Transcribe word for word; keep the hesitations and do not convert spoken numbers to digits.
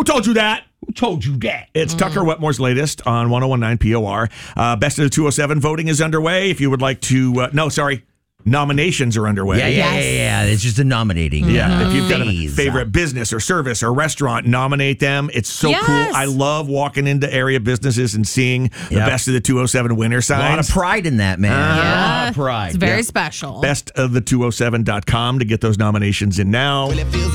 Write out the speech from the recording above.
told you that? Who told you that? It's Tucker Wetmore's latest on one oh one nine P O R. Uh, Best of the two oh seven voting is underway. If you would like to, uh, no, sorry, nominations are underway. Yeah, yeah, Yes. yeah, yeah. It's just a nominating. Yeah, if you've got a phase. favorite business or service or restaurant, nominate them. It's so Yes. cool. I love walking into area businesses and seeing the Yep. Best of the two oh seven winner A lot signs. of pride in that, man. A lot of pride. It's very Yeah. special. best of the two oh seven dot com to get those nominations in now.